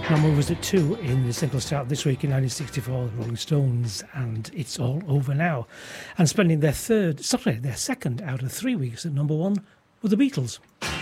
Number was at 2 in the single start this week in 1964, the Rolling Stones, and It's All Over Now. And spending their second out of 3 weeks at number 1 were the Beatles.